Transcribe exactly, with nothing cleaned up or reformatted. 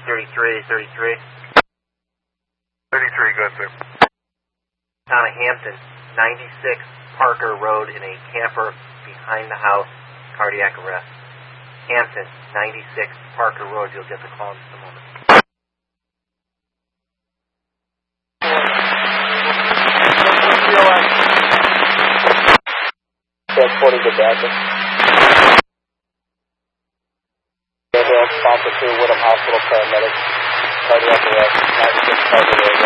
thirty-three, thirty-three. thirty-three, good, sir. Town of Hampton, ninety-six Parker Road in a camper behind the house, cardiac arrest. Hampton, ninety-six Parker Road. You'll get the call in just a moment. Transporting to Jackson. Ambulance, sponsor to Woodham Hospital paramedics. Cardiac arrest, ninety-six Parker Road.